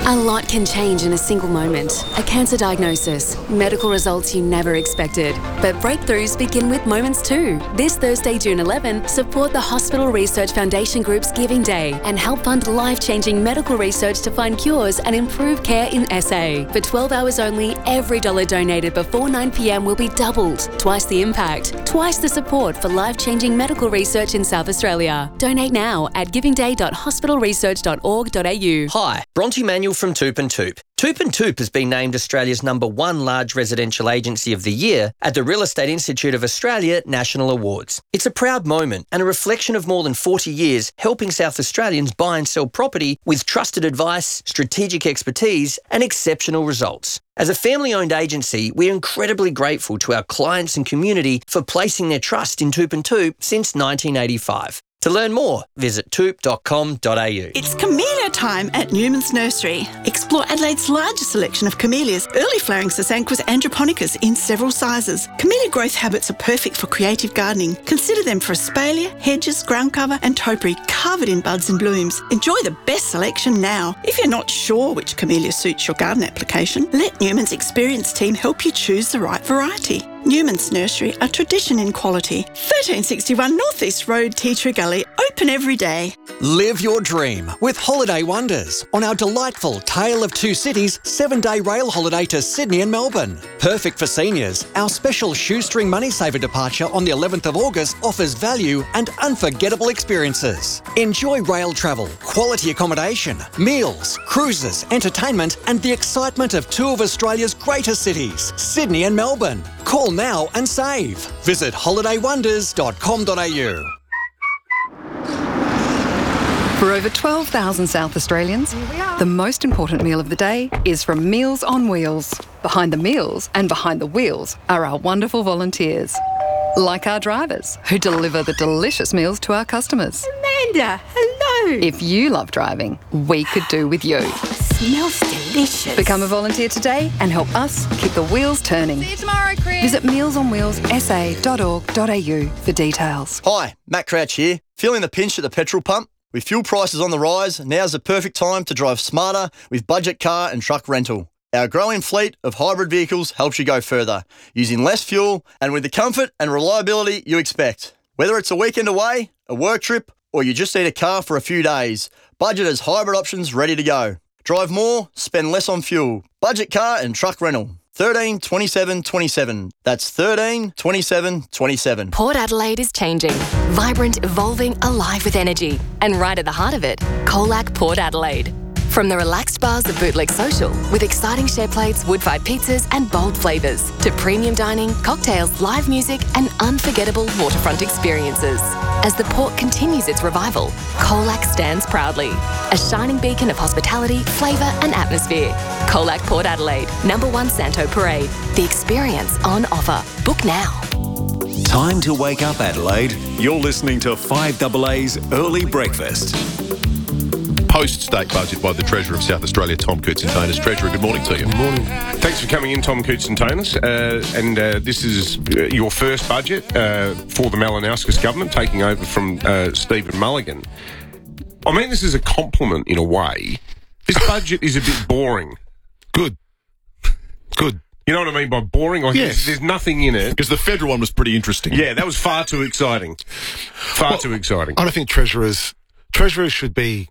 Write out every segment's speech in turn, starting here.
A lot can change in a single moment. A cancer diagnosis, medical results you never expected. But breakthroughs begin with moments too. This Thursday, June 11, support the Hospital Research Foundation Group's Giving Day and help fund life-changing medical research to find cures and improve care in SA. For 12 hours only, every dollar donated before 9 p.m. will be doubled. Twice the impact, twice the support for life-changing medical research in South Australia. Donate now at givingday.hospitalresearch.org.au. Hi, Bronte Manuel from Toop and Toop. Toop and Toop has been named Australia's #1 large residential agency of the year at the Real Estate Institute of Australia National Awards. It's a proud moment and a reflection of more than 40 years helping South Australians buy and sell property with trusted advice, strategic expertise and exceptional results. As a family-owned agency, we're incredibly grateful to our clients and community for placing their trust in Toop and Toop since 1985. To learn more, visit toop.com.au. It's camellia time at Newman's Nursery. Explore Adelaide's largest selection of camellias, early flowering Sasanquas androponicas in several sizes. Camellia growth habits are perfect for creative gardening. Consider them for espalier, hedges, ground cover and topiary covered in buds and blooms. Enjoy the best selection now. If you're not sure which camellia suits your garden application, let Newman's experienced team help you choose the right variety. Newman's Nursery, a tradition in quality. 1361 North East Road, Tea Tree Gully, open every day. Live your dream with Holiday Wonders on our delightful Tale of Two Cities 7-day rail holiday to Sydney and Melbourne. Perfect for seniors, our special shoestring money saver departure on the 11th of August offers value and unforgettable experiences. Enjoy rail travel, quality accommodation, meals, cruises, entertainment and the excitement of two of Australia's greatest cities, Sydney and Melbourne. Call now and save. Visit holidaywonders.com.au. For over 12,000 South Australians, the most important meal of the day is from Meals on Wheels. Behind the meals and behind the wheels are our wonderful volunteers. Like our drivers, who deliver the delicious meals to our customers. Amanda, hello. If you love driving, we could do with you. Smells delicious. Become a volunteer today and help us keep the wheels turning. See you tomorrow, Chris. Visit mealsonwheelssa.org.au for details. Hi, Matt Crouch here. Feeling the pinch at the petrol pump? With fuel prices on the rise, now's the perfect time to drive smarter with Budget Car and Truck Rental. Our growing fleet of hybrid vehicles helps you go further, using less fuel and with the comfort and reliability you expect. Whether it's a weekend away, a work trip, or you just need a car for a few days, Budget has hybrid options ready to go. Drive more, spend less on fuel. Budget Car and Truck Rental. 13 27 27. That's 13 27 27. Port Adelaide is changing. Vibrant, evolving, alive with energy. And right at the heart of it, Colac Port Adelaide. From the relaxed bars of Bootleg Social, with exciting share plates, wood-fired pizzas and bold flavours, to premium dining, cocktails, live music and unforgettable waterfront experiences. As the port continues its revival, Colac stands proudly. A shining beacon of hospitality, flavour and atmosphere. Colac Port Adelaide, #1 Santo Parade. The experience on offer. Book now. Time to wake up, Adelaide. You're listening to 5AA's Early Breakfast. Post-state budget by the Treasurer of South Australia, Tom Koutsantonis. Treasurer, good morning to you. Good morning. Thanks for coming in, Tom Koutsantonis. This is your first budget for the Malinauskas government, taking over from Stephen Mulligan. I mean, this is a compliment in a way. This budget is a bit boring. Good. You know what I mean by boring? Like yes. There's nothing in it. Because the federal one was pretty interesting. Yeah, that was far too exciting. Too exciting. I don't think treasurers should be,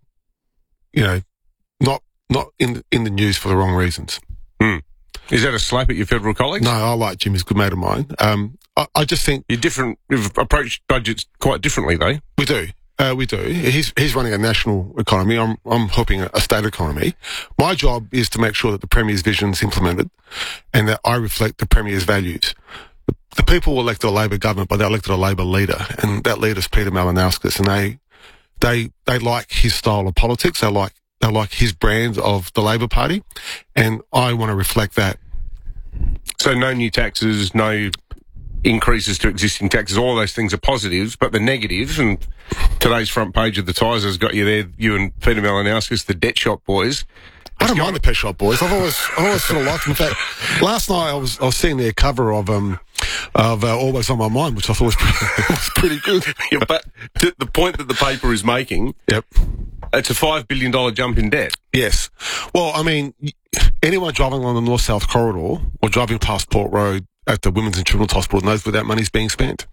not in the news for the wrong reasons. Is that a slap at your federal colleagues? No, I like Jim. He's a good mate of mine. I just think You've approached budgets quite differently, though. We do. He's running a national economy. I'm helping a state economy. My job is to make sure that the Premier's vision is implemented and that I reflect the Premier's values. The people elected a Labor government, but they elected a Labor leader, and that leader's Peter Malinauskas, and they like his style of politics. They like his brand of the Labor Party, and I want to reflect that. So no new taxes, no increases to existing taxes, all those things are positives, but the negatives, and today's front page of the Times has got you there, you and Peter Malinauskas, the debt shop boys. I don't mind the pet shop boys. I've always sort of liked them. In fact, last night I was seeing their cover of Always on My Mind, which I thought was pretty good. Yeah, but the point that the paper is making, yep, It's a $5 billion jump in debt. Yes. Well, I mean, anyone driving along the North-South corridor or driving past Port Road at the Women's and Children's Hospital knows where that money's being spent.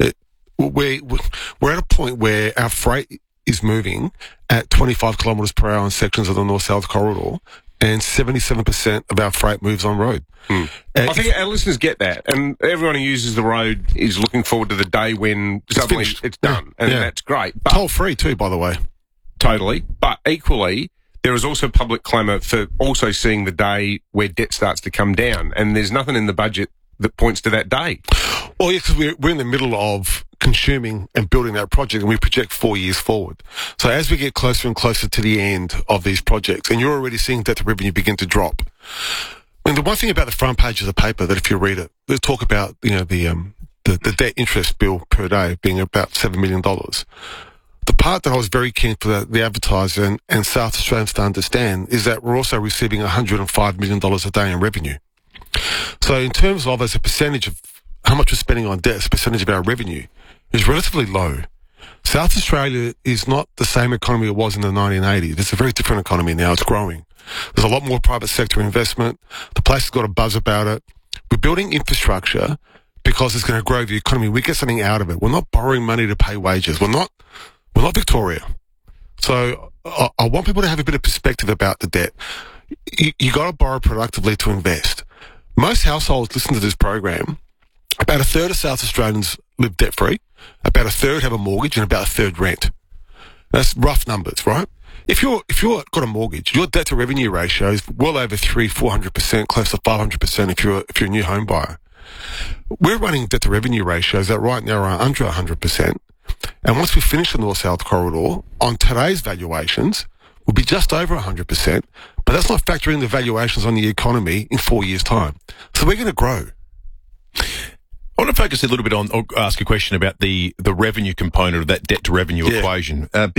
We're at a point where our freight is moving at 25 kilometres per hour in sections of the North-South corridor, and 77% of our freight moves on road. I think our listeners get that, and everyone who uses the road is looking forward to the day when suddenly it's done, and that's great. But toll-free too, by the way. Totally. But equally, there is also public clamour for also seeing the day where debt starts to come down, and there's nothing in the budget that points to that day. Well, yeah, because we're in the middle of consuming and building that project, and we project 4 years forward. So as we get closer and closer to the end of these projects, and you're already seeing debt to revenue begin to drop. And the one thing about the front page of the paper that if you read it, they talk about, the debt interest bill per day being about $7 million. The part that I was very keen for the advertiser and South Australians to understand is that we're also receiving $105 million a day in revenue. So in terms of as a percentage of how much we're spending on debt as a percentage of our revenue is relatively low. South Australia is not the same economy it was in the 1980s. It's a very different economy now. It's growing. There's a lot more private sector investment. The place has got a buzz about it. We're building infrastructure because it's going to grow the economy. We get something out of it. We're not borrowing money to pay wages. We're not Victoria. So I want people to have a bit of perspective about the debt. You got to borrow productively to invest. Most households listen to this program. About a third of South Australians live debt-free. About a third have a mortgage, and about a third rent. That's rough numbers, right? If you're got a mortgage, your debt-to-revenue ratio is well over 400%, close to 500% if you're a new home buyer. We're running debt-to-revenue ratios that right now are under 100%. And once we finish the North-South corridor, on today's valuations, we'll be just over 100%. But that's not factoring the valuations on the economy in 4 years' time. So we're going to grow. I want to focus a little bit on, or ask a question about the revenue component of that debt to revenue equation.